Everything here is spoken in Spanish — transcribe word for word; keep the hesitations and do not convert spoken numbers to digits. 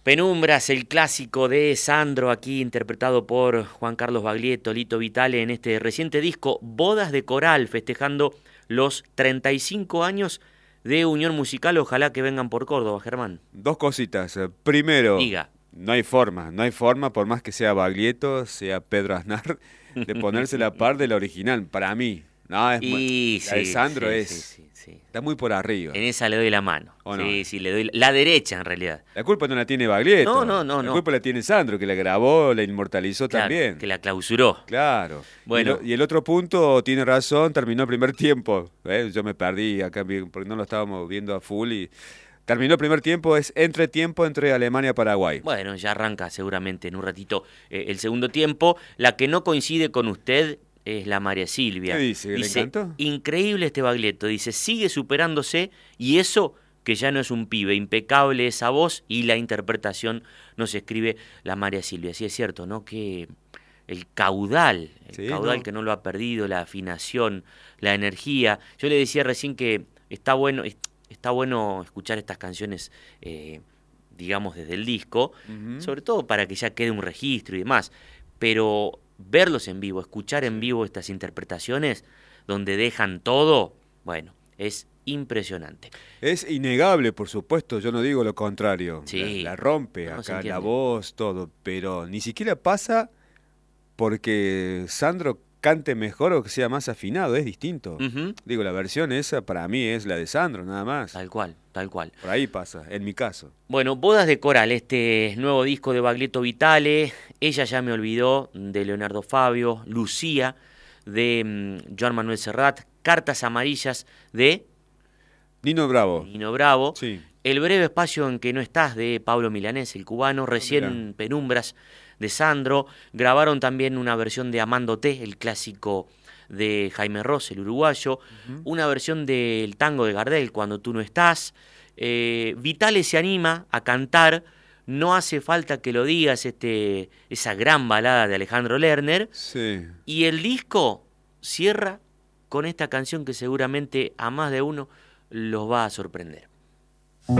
Penumbras, el clásico de Sandro, aquí interpretado por Juan Carlos Baglietto, Lito Vitale, en este reciente disco Bodas de Coral, festejando los treinta y cinco años de Unión Musical. Ojalá que vengan por Córdoba, Germán. Dos cositas. Primero, Diga. no hay forma, no hay forma, por más que sea Baglietto, sea Pedro Aznar, de ponerse la par de la original, para mí. No, es Y la de sí, Sandro sí, es, sí, sí, sí. está muy por arriba. En esa le doy la mano. ¿O no? Sí, sí, le doy la derecha en realidad. La culpa no la tiene Baglietto. No, no, no, La no. culpa la tiene Sandro, que la grabó, la inmortalizó Claro, también. que la clausuró. Claro. Bueno. Y, lo, y el otro punto, tiene razón, terminó el primer tiempo. ¿eh? Yo me perdí acá porque no lo estábamos viendo a full y terminó el primer tiempo, es entretiempo entre Alemania y Paraguay. Bueno, ya arranca seguramente en un ratito eh, el segundo tiempo. La que no coincide con usted es la María Silvia. ¿Qué dice? ¿Le Dice, encantó? increíble este Baglietto. Dice, sigue superándose y eso que ya no es un pibe. Impecable esa voz y la interpretación, nos escribe la María Silvia. Sí es cierto, ¿no? Que el caudal, el Sí, caudal no. que no lo ha perdido, la afinación, la energía. Yo le decía recién que está bueno, está bueno escuchar estas canciones, eh, digamos, desde el disco, Ujú. sobre todo para que ya quede un registro y demás, pero verlos en vivo, escuchar en Sí. vivo estas interpretaciones donde dejan todo, bueno, es impresionante. Es innegable, por supuesto, yo no digo lo contrario. Sí. La, la rompe No, se acá, la entiende. voz, todo, pero ni siquiera pasa porque Sandro cante mejor o que sea más afinado, es distinto. Ujú. Digo, la versión esa para mí es la de Sandro, nada más. Tal cual, tal cual. Por ahí pasa, en mi caso. Bueno, Bodas de Coral, este nuevo disco de Baglietto Vitale, Ella ya me olvidó, de Leonardo Fabio, Lucía, de mm, Joan Manuel Serrat, Cartas Amarillas, de Nino Bravo. Nino Bravo, Sí. El breve espacio en que no estás, de Pablo Milanés, el cubano, recién mirá. Penumbras, de Sandro. Grabaron también una versión de Amándote, el clásico de Jaime Ross, el uruguayo, Ujú. una versión del tango de Gardel, Cuando tú no estás. Eh, Vitale se anima a cantar No hace falta que lo digas, este, esa gran balada de Alejandro Lerner, Sí. y el disco cierra con esta canción que seguramente a más de uno los va a sorprender.